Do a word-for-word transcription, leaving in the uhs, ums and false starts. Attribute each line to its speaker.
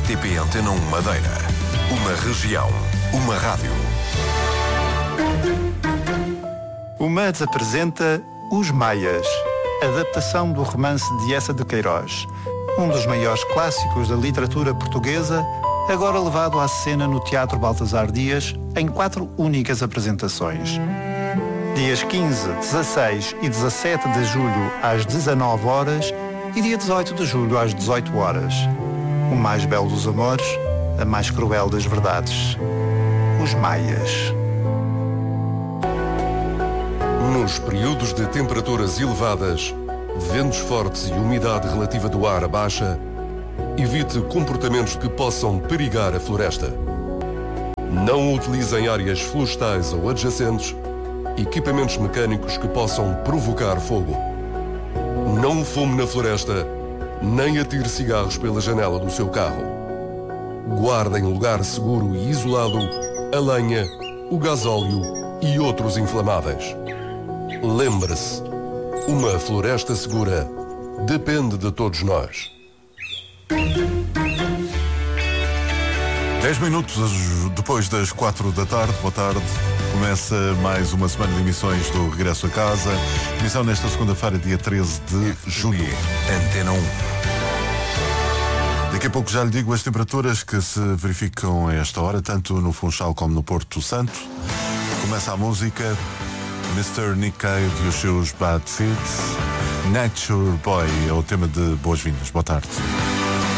Speaker 1: T P Antena um Madeira. Uma região, uma rádio.
Speaker 2: O M A D apresenta Os Maias, adaptação do romance de Eça de Queiroz, um dos maiores clássicos da literatura portuguesa, agora levado à cena no Teatro Baltasar Dias em quatro únicas apresentações. Dias quinze, dezasseis e dezassete de julho às dezanove horas e dia dezoito de julho às dezoito horas. O mais belo dos amores, a mais cruel das verdades. Os Maias.
Speaker 3: Nos períodos de temperaturas elevadas, ventos fortes e umidade relativa do ar baixa, evite comportamentos que possam perigar a floresta. Não utilize em áreas florestais ou adjacentes equipamentos mecânicos que possam provocar fogo. Não fume na floresta, nem atire cigarros pela janela do seu carro. Guarde em lugar seguro e isolado a lenha, o gasóleo e outros inflamáveis. Lembre-se, uma floresta segura depende de todos nós.
Speaker 4: Dez minutos depois das quatro da tarde, boa tarde, começa mais uma semana de emissões do Regresso a Casa. Emissão nesta segunda-feira, dia treze de julho.
Speaker 1: Antena um.
Speaker 4: Daqui a pouco já lhe digo as temperaturas que se verificam a esta hora, tanto no Funchal como no Porto Santo. Começa a música, mister Nick Cave e os seus Bad Seeds. Nature Boy é o tema de Boas-Vindas. Boa tarde.